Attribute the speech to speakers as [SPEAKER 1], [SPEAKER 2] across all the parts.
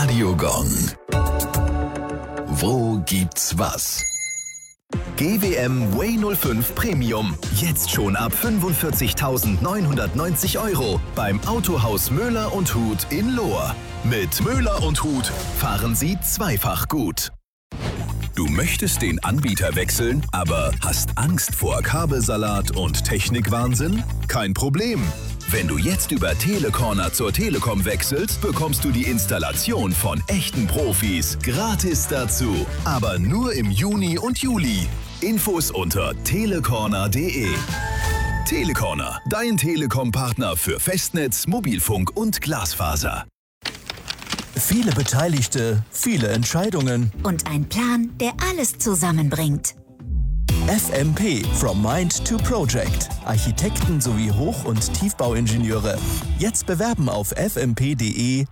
[SPEAKER 1] Radio Gong. Wo gibt's was?
[SPEAKER 2] GWM Way 05 Premium. Jetzt schon ab 45.990 € beim Autohaus Möller und Huth in Lohr. Mit Möller und Huth fahren Sie zweifach gut. Du möchtest den Anbieter wechseln, aber hast Angst vor Kabelsalat und Technikwahnsinn? Kein Problem. Wenn du jetzt über Telecorner zur Telekom wechselst, bekommst du die Installation von echten Profis gratis dazu. Aber nur im Juni und Juli. Infos unter telecorner.de. Telecorner, dein Telekom-Partner für Festnetz, Mobilfunk und Glasfaser.
[SPEAKER 3] Viele Beteiligte, viele Entscheidungen.
[SPEAKER 4] Und ein Plan, der alles zusammenbringt.
[SPEAKER 3] FMP, From Mind to Project. Architekten sowie Hoch- und Tiefbauingenieure. Jetzt bewerben auf fmp.de.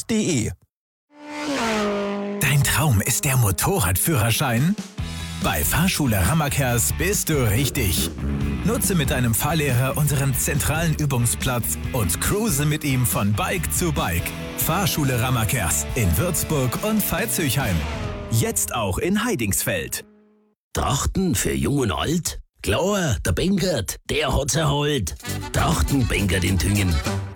[SPEAKER 5] Dein Traum ist der Motorradführerschein? Bei Fahrschule Rammerkers bist du richtig. Nutze mit deinem Fahrlehrer unseren zentralen Übungsplatz und cruise mit ihm von Bike zu Bike. Fahrschule Rammerkers in Würzburg und Veitshöchheim. Jetzt auch in Heidingsfeld.
[SPEAKER 6] Trachten für Jung und Alt? Klar, der Bengert, der hat's erholt. Trachten Bengert in Tüngen.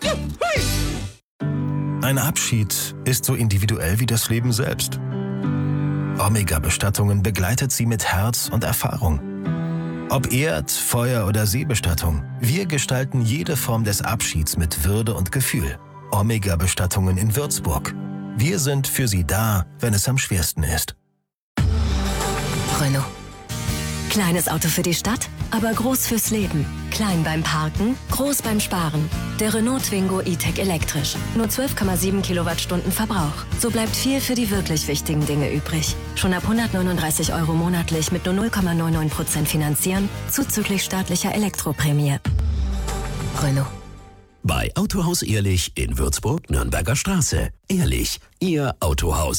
[SPEAKER 7] Ein Abschied ist so individuell wie das Leben selbst. Omega-Bestattungen begleitet sie mit Herz und Erfahrung. Ob Erd-, Feuer- oder Seebestattung, wir gestalten jede Form des Abschieds mit Würde und Gefühl. Omega-Bestattungen in Würzburg. Wir sind für Sie da, wenn es am schwersten ist.
[SPEAKER 8] Renault. Kleines Auto für die Stadt, aber groß fürs Leben. Klein beim Parken, groß beim Sparen. Der Renault Twingo E-Tech elektrisch. Nur 12,7 Kilowattstunden Verbrauch. So bleibt viel für die wirklich wichtigen Dinge übrig. Schon ab 139 € monatlich mit nur 0,99% finanzieren, zuzüglich staatlicher Elektroprämie. Renault.
[SPEAKER 6] Bei Autohaus Ehrlich in Würzburg, Nürnberger Straße. Ehrlich, Ihr Autohaus.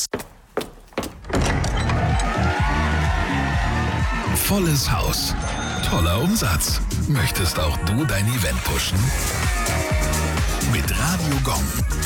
[SPEAKER 1] Volles Haus. Toller Umsatz. Möchtest auch du dein Event pushen? Mit Radio Gong